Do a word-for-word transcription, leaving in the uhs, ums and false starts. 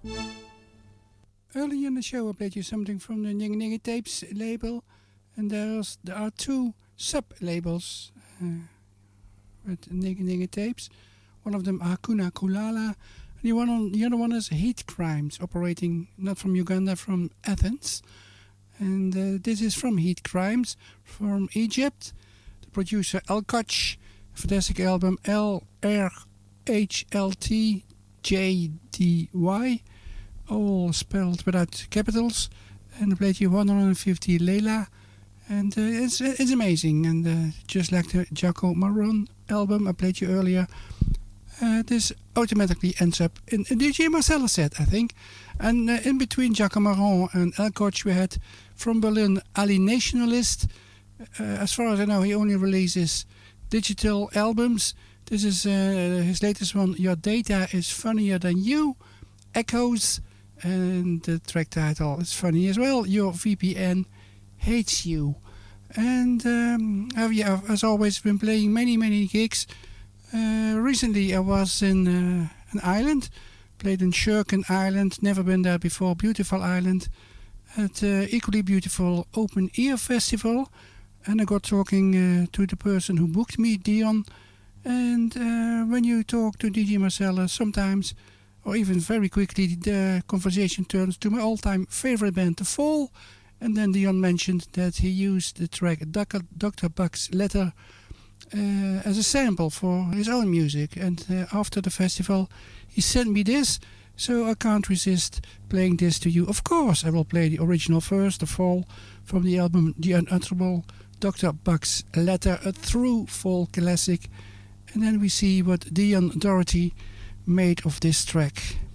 Early in the show, I played you something from the Nigga Nigga Tapes label, and there's there are two sub-labels uh, with Nigga Nigga Tapes. One of them, Hakuna Kulala, and the, one on, the other one is Hate Crimes, operating not from Uganda, from Athens. And uh, this is from Hate Crimes, from Egypt. The producer El Koch, fantastic album L R H L T J D Y, all spelled without capitals. And I played you one hundred fifty Leila, and uh, it's it's amazing. And uh, just like the Jaco Marron album I played you earlier, uh, this automatically ends up in a D J Marcella set, I think. And uh, in between Jaco Marron and El Koch, we had from Berlin Ali Nationalist. Uh, as far as I know, he only releases digital albums. This is uh, his latest one, Your Data is Funnier Than You, Echoes, and the track title is funny as well, Your V P N Hates You. And um, I've, yeah, as always, been playing many, many gigs. Uh, recently I was in uh, an island, played in Sherkin Island, never been there before, beautiful island, at uh, equally beautiful open ear festival. And I got talking uh, to the person who booked me, Dion. And uh, when you talk to D J Marcella, sometimes, or even very quickly, the conversation turns to my all-time favorite band, The Fall. And then Dion mentioned that he used the track Doctor Buck's Letter uh, as a sample for his own music. And uh, after the festival, he sent me this, so I can't resist playing this to you. Of course, I will play the original first, The Fall, from the album The Unutterable Doctor Buck's Letter, a true fall classic. And then we see what Dion Doherty made of this track.